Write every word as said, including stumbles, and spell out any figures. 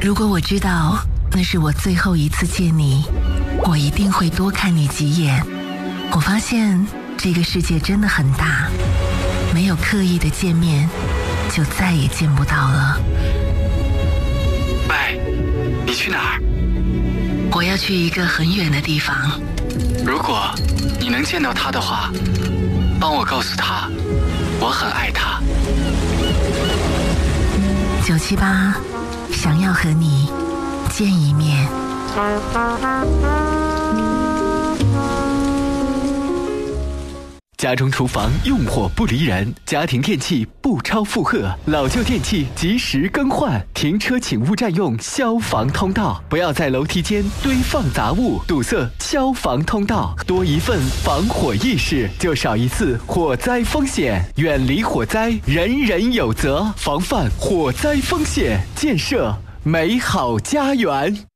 如果我知道那是我最后一次见你，我一定会多看你几眼。我发现这个世界真的很大，没有刻意的见面，就再也见不到了。 喂，你去哪儿？ 我要去一个很远的地方。 如果你能见到他的话，帮我告诉他，我很爱他。 九七八，想要和你见一面。 家中厨房用火不离人，家庭电器不超负荷，老旧电器及时更换，停车请勿占用消防通道，不要在楼梯间堆放杂物，堵塞消防通道。多一份防火意识，就少一次火灾风险。远离火灾，人人有责，防范火灾风险，建设美好家园。